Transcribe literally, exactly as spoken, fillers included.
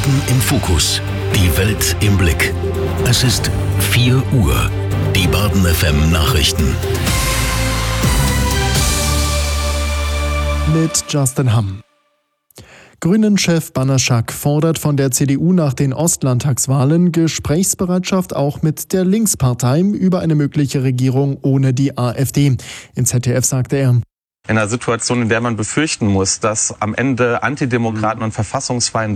Baden im Fokus. Die Welt im Blick. Es ist vier Uhr. Die Baden F M Nachrichten. Mit Justin Hamm. Grünen-Chef Banaszak fordert von der C D U nach den Ostlandtagswahlen Gesprächsbereitschaft auch mit der Linkspartei über eine mögliche Regierung ohne die AfD. Im Z D F sagte er: In einer Situation, in der man befürchten muss, dass am Ende Antidemokraten und Verfassungsfeinde